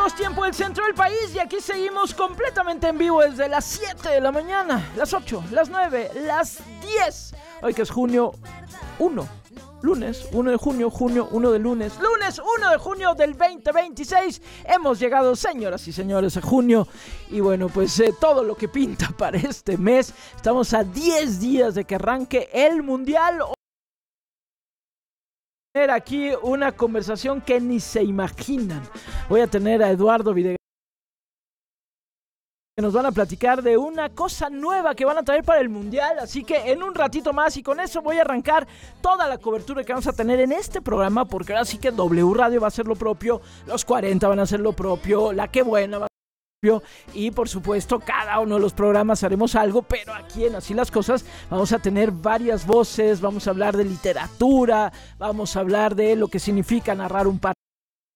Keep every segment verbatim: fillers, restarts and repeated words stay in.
minutos, tiempo del centro del país, y aquí seguimos completamente en vivo desde las siete de la mañana, las ocho, las nueve, las diez. Hoy que es junio uno, lunes uno de junio, junio uno de lunes, lunes uno de junio del veinte veintiséis. Hemos llegado, señoras y señores, a junio, y bueno, pues eh, todo lo que pinta para este mes. Estamos a diez días de que arranque el Mundial. Aquí una conversación que ni se imaginan. Voy a tener a Eduardo Videgaray, que nos van a platicar de una cosa nueva que van a traer para el Mundial, así que en un ratito más, y con eso voy a arrancar toda la cobertura que vamos a tener en este programa, porque ahora sí que W Radio va a hacer lo propio, los cuarenta van a hacer lo propio, la que buena va a y por supuesto cada uno de los programas haremos algo, pero aquí en Así las Cosas vamos a tener varias voces, vamos a hablar de literatura, vamos a hablar de lo que significa narrar un partido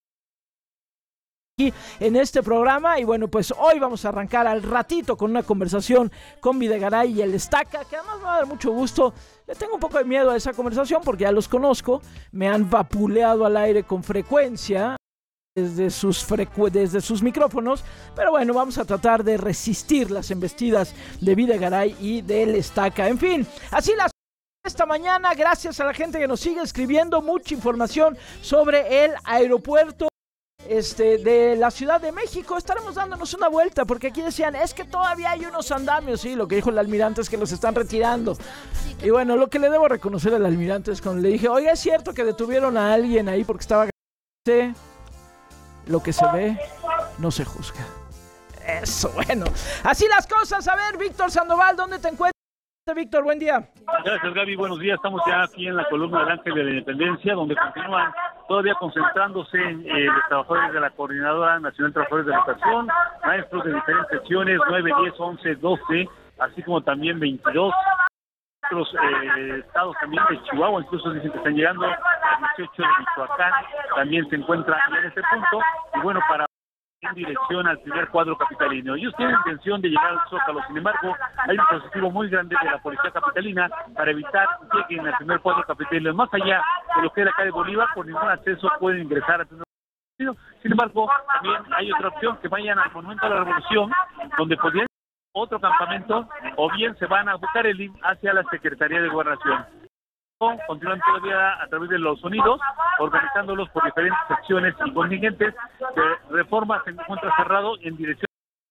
aquí en este programa. Y bueno, pues hoy vamos a arrancar al ratito con una conversación con Videgaray y el Estaca, que además me va a dar mucho gusto. Le tengo un poco de miedo a esa conversación porque ya los conozco, me han vapuleado al aire con frecuencia Desde sus, frecu- desde sus micrófonos, pero bueno, vamos a tratar de resistir las embestidas de Videgaray y del Estaca. En fin, así las esta mañana, gracias a la gente que nos sigue escribiendo, mucha información sobre el aeropuerto este, de la Ciudad de México. Estaremos dándonos una vuelta, porque aquí decían, es que todavía hay unos andamios. Sí, lo que dijo el almirante es que los están retirando. Y bueno, lo que le debo reconocer al almirante es cuando le dije, oiga, es cierto que detuvieron a alguien ahí porque estaba... Lo que se ve no se juzga. Eso, bueno. Así las cosas. A ver, Víctor Sandoval, ¿dónde te encuentras? Víctor, buen día. Gracias, Gaby. Buenos días. Estamos ya aquí en la columna del Ángel de la Independencia, donde continúan todavía concentrándose eh, los trabajadores de la Coordinadora Nacional de Trabajadores de Educación, maestros de diferentes secciones, nueve, diez, once, doce, así como también veintidós. Otros eh, estados también de Chihuahua, incluso dicen que están llegando a dieciocho de Michoacán, también se encuentra en este punto, y bueno, para en dirección al primer cuadro capitalino. Ellos tienen intención de llegar al Zócalo, sin embargo, hay un dispositivo muy grande de la Policía Capitalina para evitar que lleguen al primer cuadro capitalino. Más allá de lo que es la calle Bolívar, por ningún acceso pueden ingresar al primer cuadro capitalino. Sin embargo, también hay otra opción, que vayan al Monumento a la Revolución, donde podrían otro campamento, o bien se van a buscar el link hacia la Secretaría de Gobernación. Continúan todavía a través de los sonidos, organizándolos por diferentes secciones y contingentes. De Reforma se encuentra cerrado en dirección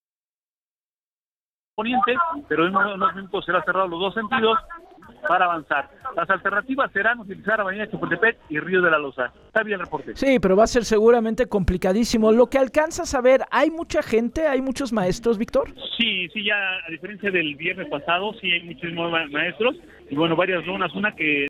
poniente, pero en unos minutos será cerrado los dos sentidos para avanzar. Las alternativas serán utilizar Avenida Chapultepec y Río de la Loza. Está bien el reporte. Sí, pero va a ser seguramente complicadísimo. Lo que alcanzas a ver, ¿hay mucha gente? ¿Hay muchos maestros, Víctor? Sí, sí, ya a diferencia del viernes pasado, sí hay muchísimos maestros. Y bueno, varias lonas. Una que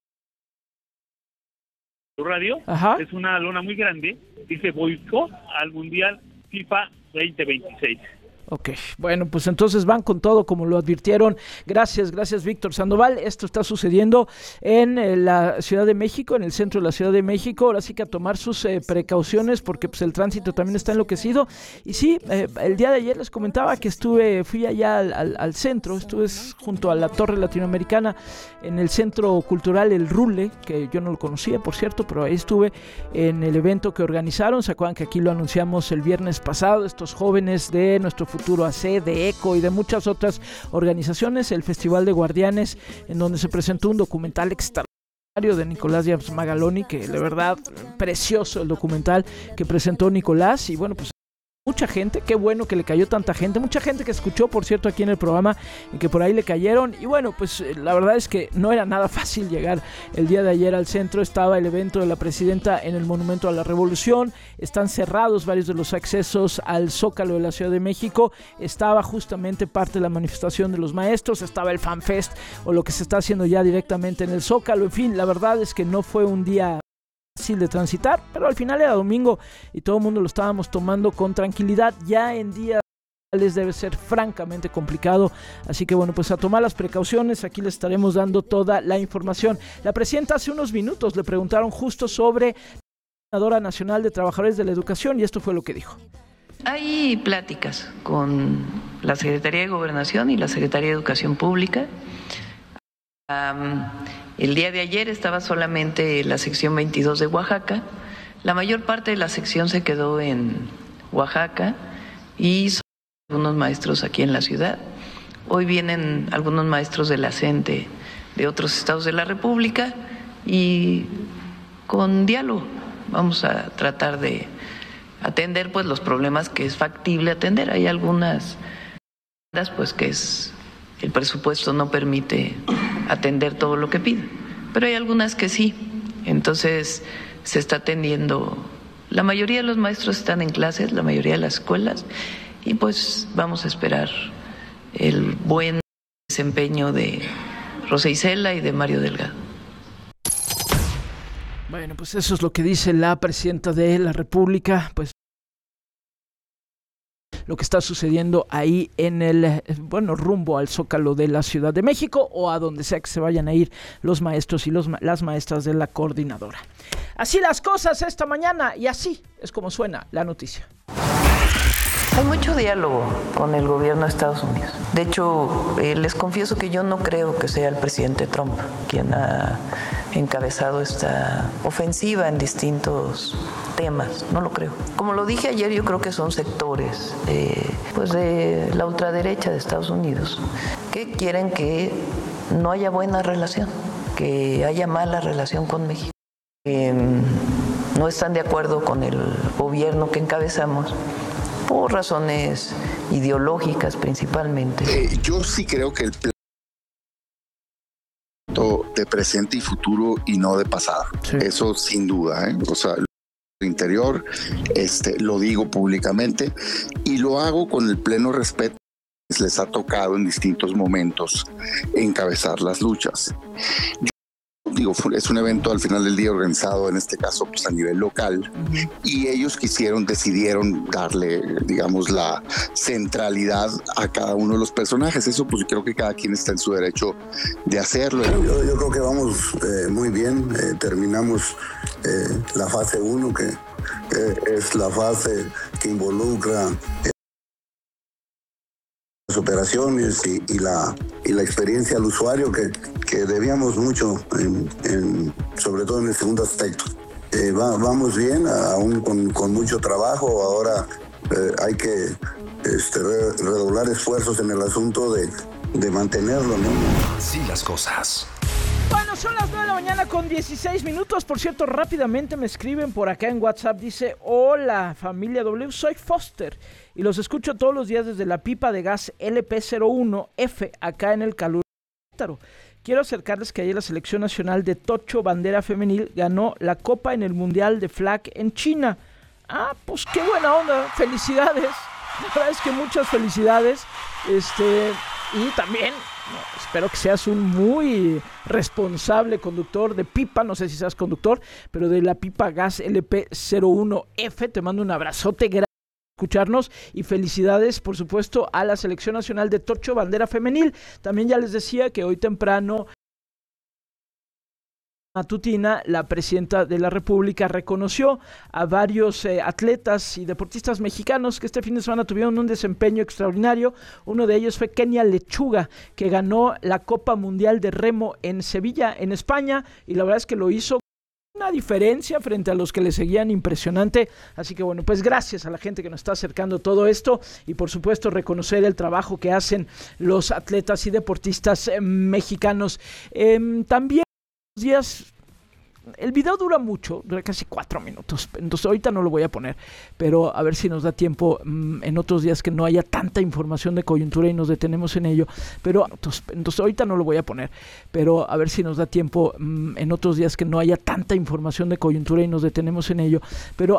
radio, Ajá. es una lona muy grande, dice boicot al Mundial FIFA veinte veintiséis. Ok, bueno, pues entonces van con todo, como lo advirtieron. Gracias, gracias Víctor Sandoval. Esto está sucediendo en eh, la Ciudad de México, en el centro de la Ciudad de México. Ahora sí que a tomar sus eh, precauciones, porque pues el tránsito también está enloquecido. Y sí, eh, el día de ayer les comentaba que estuve, fui allá al, al, al centro, estuve junto a la Torre Latinoamericana, en el Centro Cultural El Rule, que yo no lo conocía, por cierto, pero ahí estuve en el evento que organizaron. ¿Se acuerdan que aquí lo anunciamos el viernes pasado? Estos jóvenes de nuestro Futuro A C, de ECO y de muchas otras organizaciones, el Festival de Guardianes, en donde se presentó un documental extraordinario de Nicolás Díaz Magaloni, que de verdad, precioso el documental que presentó Nicolás. Y bueno, pues mucha gente, qué bueno que le cayó tanta gente, mucha gente que escuchó, por cierto, aquí en el programa, y que por ahí le cayeron. Y bueno, pues la verdad es que no era nada fácil llegar el día de ayer al centro. Estaba el evento de la presidenta en el Monumento a la Revolución, están cerrados varios de los accesos al Zócalo de la Ciudad de México, estaba justamente parte de la manifestación de los maestros, estaba el FanFest, o lo que se está haciendo ya directamente en el Zócalo. En fin, la verdad es que no fue un día fácil de transitar, pero al final era domingo y todo el mundo lo estábamos tomando con tranquilidad. Ya en días les debe ser francamente complicado, así que bueno, pues a tomar las precauciones. Aquí les estaremos dando toda la información. La presidenta hace unos minutos le preguntaron justo sobre la Coordinadora Nacional de Trabajadores de la Educación, y esto fue lo que dijo. Hay pláticas con la Secretaría de Gobernación y la Secretaría de Educación Pública. Um, el día de ayer estaba solamente la sección veintidós de Oaxaca. La mayor parte de la sección se quedó en Oaxaca y algunos maestros aquí en la ciudad. Hoy vienen algunos maestros de la CENTE de otros estados de la República y con diálogo vamos a tratar de atender pues los problemas que es factible atender. Hay algunas pues que es el presupuesto no permite atender todo lo que pide, pero hay algunas que sí. Entonces se está atendiendo. La mayoría de los maestros están en clases, la mayoría de las escuelas, y pues vamos a esperar el buen desempeño de Rosa Isela y de Mario Delgado. Bueno, pues eso es lo que dice la presidenta de la República, pues lo que está sucediendo ahí en el, bueno, rumbo al Zócalo de la Ciudad de México o a donde sea que se vayan a ir los maestros y los, las maestras de la coordinadora. Así las cosas esta mañana y así es como suena la noticia. Hay mucho diálogo con el gobierno de Estados Unidos. De hecho, eh, les confieso que yo no creo que sea el presidente Trump quien ha encabezado esta ofensiva en distintos temas. No lo creo. Como lo dije ayer, yo creo que son sectores eh, pues de la ultraderecha de Estados Unidos que quieren que no haya buena relación, que haya mala relación con México. Eh, no están de acuerdo con el gobierno que encabezamos, por razones ideológicas principalmente. Eh, yo sí creo que el plan de presente y futuro y no de pasado. Sí. Eso sin duda, ¿eh? O sea, el interior, este, lo digo públicamente y lo hago con el pleno respeto que les ha tocado en distintos momentos encabezar las luchas. Yo digo, es un evento al final del día organizado, en este caso pues a nivel local, uh-huh. y ellos quisieron, decidieron darle, digamos, la centralidad a cada uno de los personajes. Eso pues creo que cada quien está en su derecho de hacerlo. Yo, yo creo que vamos eh, muy bien, eh, terminamos eh, la fase uno, que eh, es la fase que involucra eh, las operaciones y, y, la, y la experiencia al usuario que, que debíamos mucho, en, en, sobre todo en el segundo aspecto. Eh, va, vamos bien, aún con, con mucho trabajo. Ahora eh, hay que este, re, redoblar esfuerzos en el asunto de, de mantenerlo, ¿no? Así las cosas. Bueno, son las nueve de la mañana con dieciséis minutos. Por cierto, rápidamente me escriben por acá en WhatsApp. Dice, hola familia W, soy Foster y los escucho todos los días desde la pipa de gas L P cero uno F acá en el Caluro. Quiero acercarles que ayer la selección nacional de tocho bandera femenil ganó la copa en el mundial de flag en China. Ah, pues qué buena onda, felicidades. La verdad es que muchas felicidades. Este, y también no, espero que seas un muy responsable conductor de pipa, no sé si seas conductor, pero de la pipa gas L P cero uno F, te mando un abrazote grande. Escucharnos y felicidades por supuesto a la selección nacional de tocho bandera femenil. También ya les decía que hoy temprano matutina la presidenta de la República reconoció a varios eh, atletas y deportistas mexicanos que este fin de semana tuvieron un desempeño extraordinario. Uno de ellos fue Kenia Lechuga, que ganó la Copa Mundial de Remo en Sevilla, en España, y la verdad es que lo hizo una diferencia frente a los que le seguían impresionante. Así que bueno, pues gracias a la gente que nos está acercando todo esto y por supuesto reconocer el trabajo que hacen los atletas y deportistas eh, mexicanos. Eh, también los días... El video dura mucho, dura casi cuatro minutos, entonces ahorita no lo voy a poner, pero a ver si nos da tiempo mmm, en otros días que no haya tanta información de coyuntura y nos detenemos en ello, pero entonces, entonces ahorita no lo voy a poner, pero a ver si nos da tiempo mmm, en otros días que no haya tanta información de coyuntura y nos detenemos en ello, pero